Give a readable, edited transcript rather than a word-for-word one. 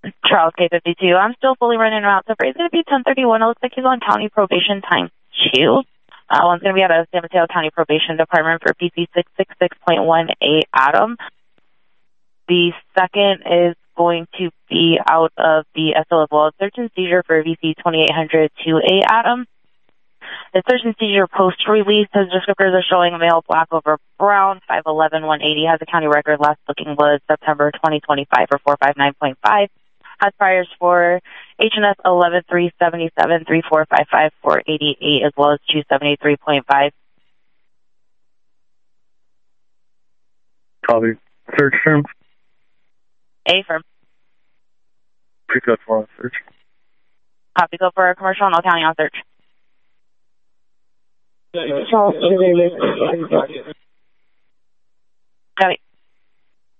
Charles K52. I'm still fully running around. So Bray's going to be 1031. It looks like he's on county probation times 2. One's going to be out of San Mateo County Probation Department for PC 666.18 Adam. The second is going to be out of the SO as well. Search and seizure for VC 2800-2A Adam. The search and seizure post-release, his descriptors are showing male, black over brown, 5'11", 180, has a county record. Last booking was September 2025 for 459.5. Has priors for HNS 11377, 3455, 488, as well as 273.5. Copy. Search firm. A firm. Please go for on search. Copy. Go for a commercial, no county on search. Copy.